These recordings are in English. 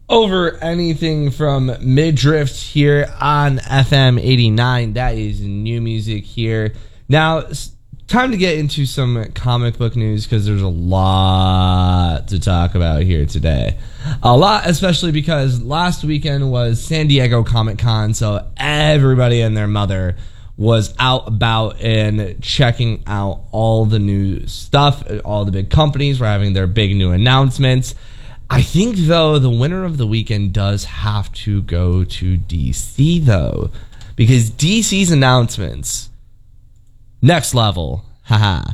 over anything from Midriff here on FM 89. That is new music here. Now, it's time to get into some comic book news because there's a lot to talk about here today. A lot, especially because last weekend was San Diego Comic-Con, so everybody and their mother was out about and checking out all the new stuff. All the big companies were having their big new announcements. I think, though, the winner of the weekend does have to go to DC, though, because DC's announcements, next level, haha.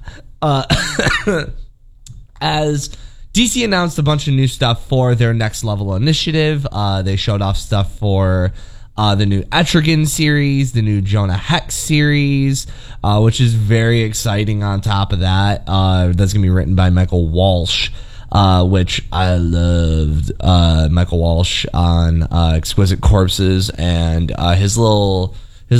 As DC announced a bunch of new stuff for their Next Level initiative, they showed off stuff for the new Etrigan series, the new Jonah Hex series, which is very exciting on top of that. That's going to be written by Michael Walsh. Which I loved Michael Walsh on Exquisite Corpses and his little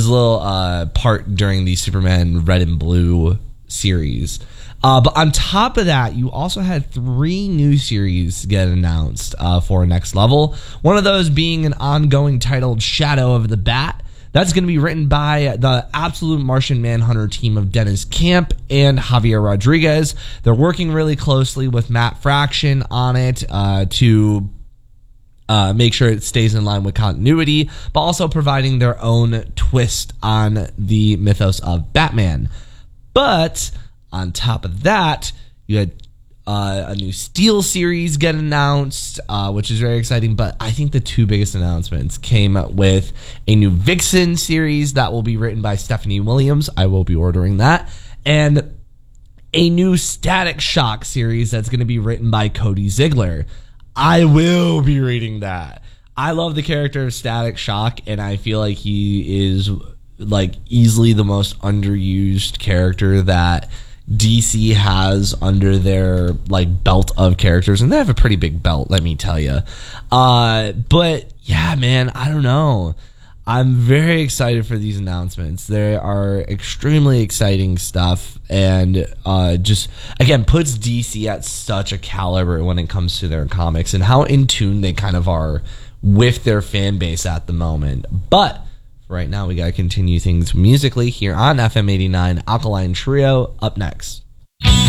part during the Superman Red and Blue series. But on top of that, you also had 3 new series get announced for Next Level. One of those being an ongoing titled Shadow of the Bat. That's going to be written by the Absolute Martian Manhunter team of Dennis Camp and Javier Rodriguez. They're working really closely with Matt Fraction on it to make sure it stays in line with continuity, but also providing their own twist on the mythos of Batman. But on top of that, you had a new Steel series get announced, which is very exciting. But I think the 2 biggest announcements came with a new Vixen series that will be written by Stephanie Williams. I will be ordering that. And a new Static Shock series that's going to be written by Cody Ziegler. I will be reading that. I love the character of Static Shock, and I feel like he is like easily the most underused character that DC has under their like belt of characters, and they have a pretty big belt, let me tell you. But yeah, man, I don't know. I'm very excited for these announcements. They are extremely exciting stuff, and just again puts DC at such a caliber when it comes to their comics and how in tune they kind of are with their fan base at the moment. But right now, we got to continue things musically here on FM 89. Alkaline Trio up next.